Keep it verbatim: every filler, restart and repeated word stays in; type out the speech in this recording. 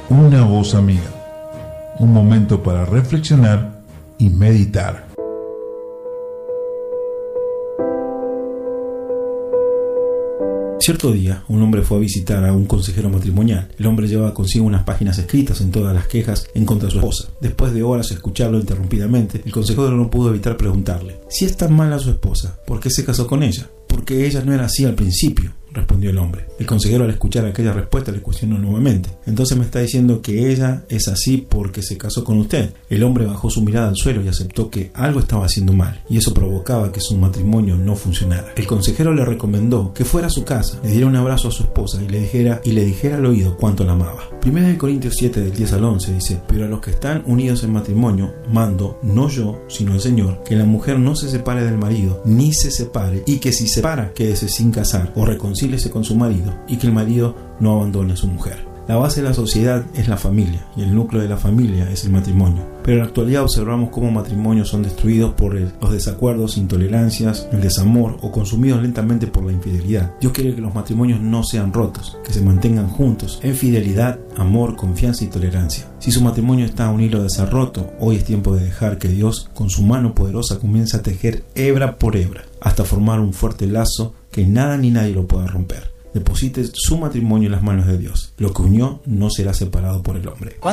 Una voz amiga. Un momento para reflexionar y meditar. Cierto día, un hombre fue a visitar a un consejero matrimonial. El hombre llevaba consigo unas páginas escritas en todas las quejas en contra de su esposa. Después de horas de escucharlo interrumpidamente, el consejero no pudo evitar preguntarle: si es tan mala su esposa, ¿por qué se casó con ella? Porque ella no era así al principio, respondió el hombre. El consejero, al escuchar aquella respuesta, le cuestionó nuevamente: entonces me está diciendo que ella es así porque se casó con usted. El hombre bajó su mirada al suelo y aceptó que algo estaba haciendo mal, y eso provocaba que su matrimonio no funcionara. El consejero le recomendó que fuera a su casa, le diera un abrazo a su esposa y le dijera y le dijera al oído cuánto la amaba. Primera de Corintios siete, del diez al once dice: pero a los que están unidos en matrimonio mando, no yo, sino el Señor, que la mujer no se separe del marido, ni se separe, y que si se separa, quédese sin casar, o reconcíliese con su marido, y que el marido no abandone a su mujer. La base de la sociedad es la familia, y el núcleo de la familia es el matrimonio. Pero en la actualidad observamos cómo matrimonios son destruidos por el, los desacuerdos, intolerancias, el desamor, o consumidos lentamente por la infidelidad. Dios quiere que los matrimonios no sean rotos, que se mantengan juntos en fidelidad, amor, confianza y tolerancia. Si su matrimonio está a un hilo de ser roto, hoy es tiempo de dejar que Dios, con su mano poderosa, comience a tejer hebra por hebra, hasta formar un fuerte lazo que nada ni nadie lo pueda romper. Deposite su matrimonio en las manos de Dios. Lo que unió no será separado por el hombre.